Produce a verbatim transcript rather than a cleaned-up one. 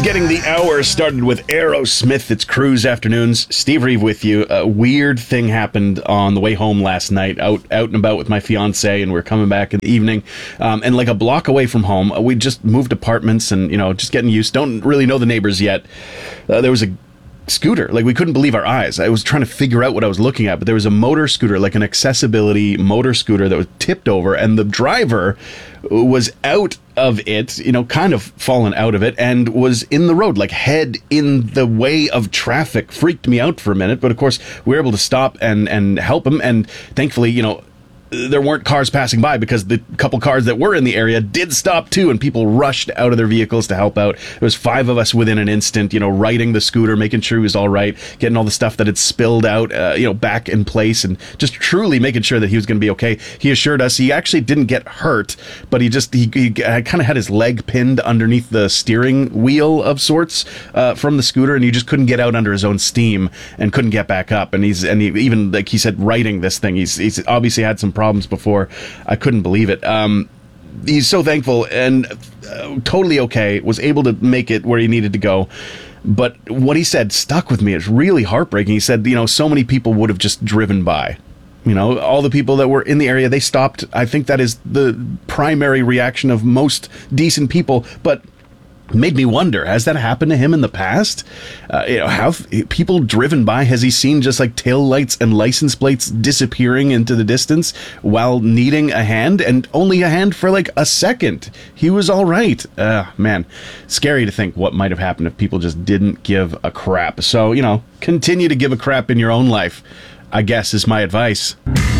Getting the hour started with Aerosmith. It's Cruise Afternoons. Steve Reeve with you. A weird thing happened on the way home last night, out out and about with my fiance, and we we're coming back in the evening. Um, and like a block away from home, we just moved apartments and, you know, just getting used. Don't really know the neighbors yet. Uh, there was a scooter. Like, we couldn't believe our eyes. I was trying to figure out what I was looking at, but there was a motor scooter, like an accessibility motor scooter that was tipped over, and the driver was out of it, you know, kind of fallen out of it, and was in the road, like head in the way of traffic. Freaked me out for a minute, but of course we were able to stop and and help him, and thankfully, you know, there weren't cars passing by, because the couple cars that were in the area did stop too, and people rushed out of their vehicles to help out. There was five of us within an instant, you know, righting the scooter, making sure he was all right, getting all the stuff that had spilled out, uh, you know, back in place, and just truly making sure that he was going to be okay. He assured us he actually didn't get hurt, but he just, he, he kind of had his leg pinned underneath the steering wheel of sorts uh, from the scooter, and he just couldn't get out under his own steam and couldn't get back up. And he's, and he, even like he said, righting this thing, he's, he's obviously had some problems before. I couldn't believe it. Um, he's so thankful and uh, totally okay, was able to make it where he needed to go. But what he said stuck with me. It's really heartbreaking. He said, you know, so many people would have just driven by. You know, all the people that were in the area, they stopped. I think that is the primary reaction of most decent people. But made me wonder, has that happened to him in the past? Uh, you know, have people driven by? Has he seen just like tail lights and license plates disappearing into the distance while needing a hand, and only a hand for like a second? He was all right. Uh, man, scary to think what might have happened if people just didn't give a crap. So, you know, continue to give a crap in your own life, I guess, is my advice.